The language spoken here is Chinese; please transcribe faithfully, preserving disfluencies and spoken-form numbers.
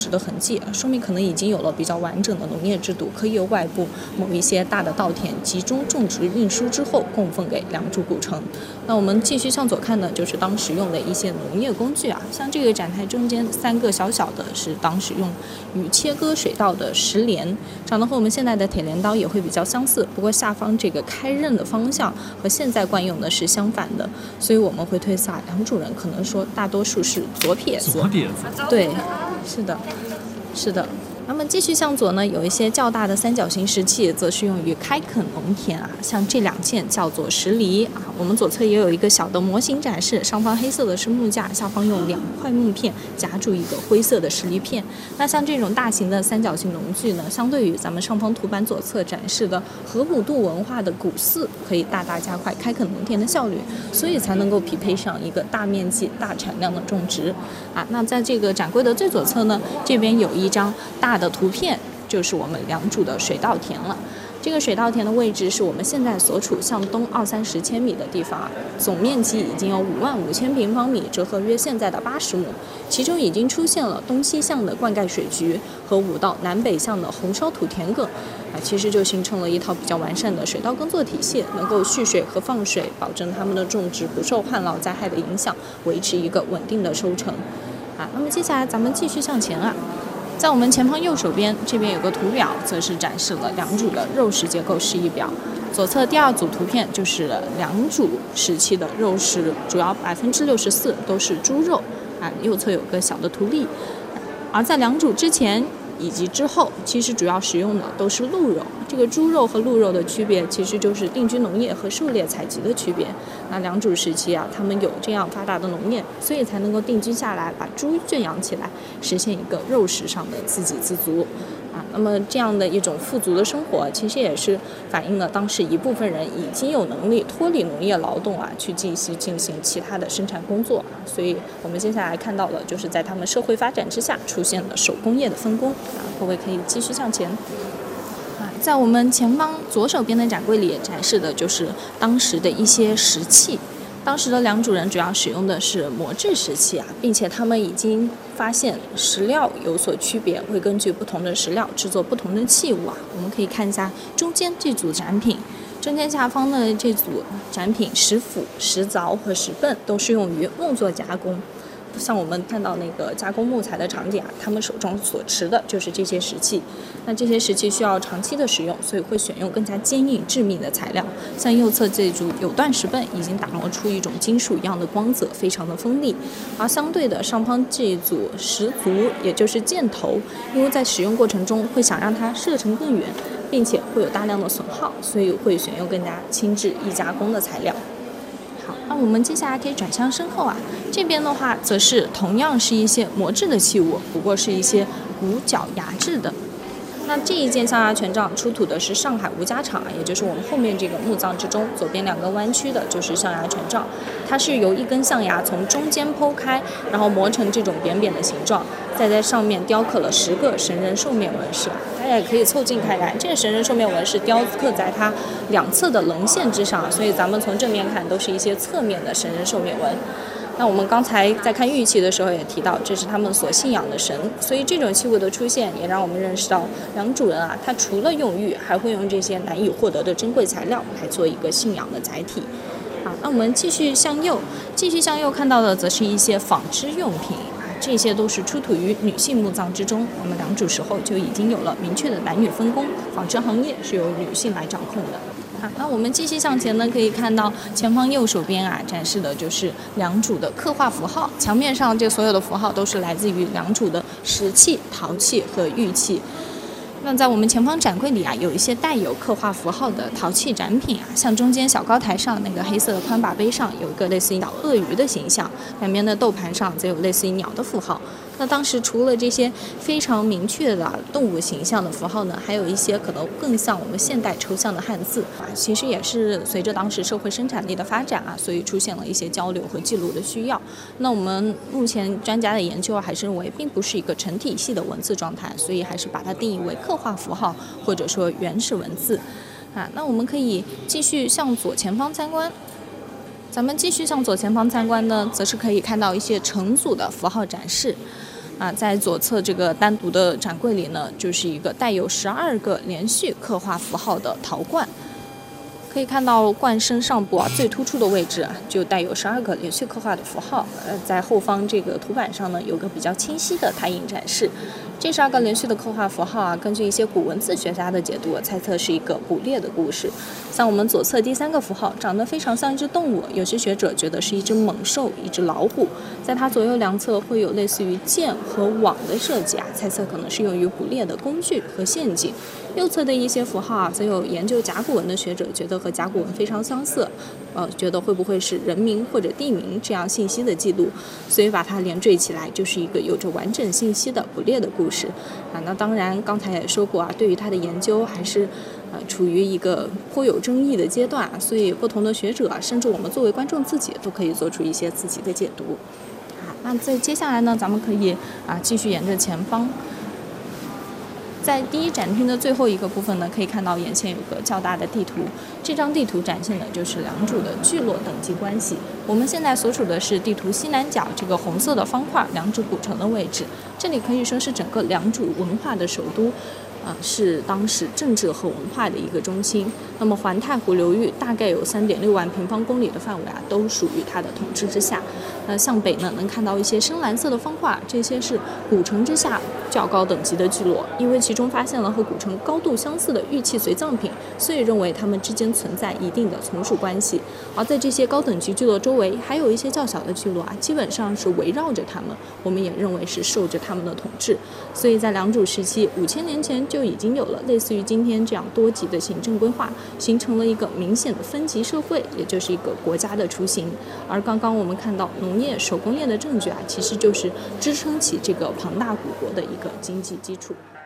的痕迹，说明可能已经有了比较完整的农业制度，可以由外部某一些大的稻田集中种植运输之后供奉给良渚古城。那我们继续向左看呢，就是当时用的一些农业工具啊，像这个展台中间三个小小的是当时用于切割水稻的石镰，长得和我们现在的铁镰刀也会比较相似，不过下方这个开刃的方向和现在惯用的是相反的，所以我们会推测良渚人可能说大多数是左撇子。 左撇子， 对，是的。是的，那么继续向左呢，有一些较大的三角形石器，则是用于开垦农田啊，像这两件叫做石犁啊。我们左侧也有一个小的模型展示，上方黑色的是木架，下方用两块木片夹住一个灰色的石犁片。那像这种大型的三角形农具呢，相对于咱们上方图板左侧展示的河姆渡文化的古寺，可以大大加快开垦农田的效率，所以才能够匹配上一个大面积、大产量的种植啊。那在这个展柜的最左侧呢，这边有一张大的图片，就是我们良渚的水稻田了。这个水稻田的位置是我们现在所处向东二三十千米的地方啊，总面积已经有五万五千平方米，折合约现在的八十亩。其中已经出现了东西向的灌溉水渠和五道南北向的红烧土田埂啊，其实就形成了一套比较完善的水稻耕作体系，能够蓄水和放水，保证它们的种植不受旱涝灾害的影响，维持一个稳定的收成啊。那么接下来咱们继续向前啊。在我们前方右手边，这边有个图表，则是展示了良渚的肉食结构示意表。左侧第二组图片就是良渚时期的肉食，主要百分之六十四都是猪肉啊。右侧有个小的图例，而在良渚之前以及之后，其实主要使用的都是鹿肉。这个猪肉和鹿肉的区别，其实就是定居农业和狩猎采集的区别。那良渚时期啊，他们有这样发达的农业，所以才能够定居下来，把猪圈养起来，实现一个肉食上的自给自足。啊，那么这样的一种富足的生活，其实也是反映了当时一部分人已经有能力脱离农业劳动啊，去继续进行其他的生产工作啊。所以我们接下来看到的，就是在他们社会发展之下出现了手工业的分工啊。各位可以继续向前。啊，在我们前方左手边的展柜里展示的就是当时的一些石器。当时的良渚人主要使用的是磨制石器啊，并且他们已经发现石料有所区别，会根据不同的石料制作不同的器物啊。我们可以看一下中间这组展品，中间下方的这组展品，石斧、石凿和石泵都是用于木作加工。像我们看到那个加工木材的场景啊，他们手中所持的就是这些石器。那这些石器需要长期的使用，所以会选用更加坚硬致密的材料。像右侧这组有段石泵已经打磨出一种金属一样的光泽，非常的锋利。而相对的上方这一组石足，也就是箭头，因为在使用过程中会想让它射程更远，并且会有大量的损耗，所以会选用更加轻质易加工的材料。好，那我们接下来可以转向身后啊，这边的话则是同样是一些磨制的器物，不过是一些骨角牙制的。那这一件象牙权杖出土的是上海吴家场，也就是我们后面这个墓葬之中，左边两个弯曲的就是象牙权杖，它是由一根象牙从中间剖开，然后磨成这种扁扁的形状，再在上面雕刻了十个神人兽面纹饰。大家也可以凑近看看，这个神人兽面纹是雕刻在它两侧的棱线之上，所以咱们从正面看都是一些侧面的神人兽面纹。那我们刚才在看玉器的时候也提到，这是他们所信仰的神，所以这种器物的出现也让我们认识到良渚人啊，他除了用玉，还会用这些难以获得的珍贵材料来做一个信仰的载体。好，那我们继续向右，继续向右看到的则是一些纺织用品啊，这些都是出土于女性墓葬之中。我们良渚时候就已经有了明确的男女分工，纺织行业是由女性来掌控的。好，那我们继续向前呢，可以看到前方右手边啊，展示的就是良渚的刻画符号。墙面上这所有的符号都是来自于良渚的石器、陶器和玉器。那在我们前方展柜里啊，有一些带有刻画符号的陶器展品啊，像中间小高台上那个黑色的宽把杯上有一个类似于小鳄鱼的形象，两边的豆盘上则有类似于鸟的符号。那当时除了这些非常明确的动物形象的符号呢，还有一些可能更像我们现代抽象的汉字啊，其实也是随着当时社会生产力的发展啊，所以出现了一些交流和记录的需要。那我们目前专家的研究还是认为并不是一个成体系的文字状态，所以还是把它定义为刻画符号或者说原始文字啊。那我们可以继续向左前方参观。咱们继续向左前方参观呢，则是可以看到一些成组的符号展示。 啊，在左侧这个单独的展柜里呢，就是一个带有十二个连续刻画符号的陶罐。可以看到罐身上部啊最突出的位置啊，就带有十二个连续刻画的符号。呃，在后方这个图板上呢，有个比较清晰的拓印展示。这十二个连续的刻画符号啊，根据一些古文字学家的解读，猜测是一个捕猎的故事。像我们左侧第三个符号，长得非常像一只动物，有些学者觉得是一只猛兽，一只老虎。在它左右两侧会有类似于箭和网的设计啊，猜测可能是用于捕猎的工具和陷阱。右侧的一些符号啊，则有研究甲骨文的学者觉得和甲骨文非常相似，呃，觉得会不会是人名或者地名这样信息的记录，所以把它连缀起来，就是一个有着完整信息的捕猎的故事啊。那当然，刚才也说过啊，对于它的研究还是呃处于一个颇有争议的阶段，所以不同的学者，甚至我们作为观众自己，都可以做出一些自己的解读。好，那在接下来呢，咱们可以啊继续沿着前方。在第一展厅的最后一个部分呢，可以看到眼前有个较大的地图。这张地图展现的就是良渚的聚落等级关系。我们现在所处的是地图西南角这个红色的方块良渚古城的位置，这里可以说是整个良渚文化的首都。啊，是当时政治和文化的一个中心。那么环太湖流域大概有三点六万平方公里的范围啊，都属于它的统治之下。那向北呢，能看到一些深蓝色的方块，这些是古城之下较高等级的聚落，因为其中发现了和古城高度相似的玉器随葬品，所以认为它们之间存在一定的从属关系。而在这些高等级聚落周围，还有一些较小的聚落啊，基本上是围绕着它们，我们也认为是受着它们的统治。所以在良渚时期，五千年前就已经有了类似于今天这样多级的行政规划，形成了一个明显的分级社会，也就是一个国家的雏形。而刚刚我们看到农业、手工业的证据啊，其实就是支撑起这个庞大古国的一个经济基础。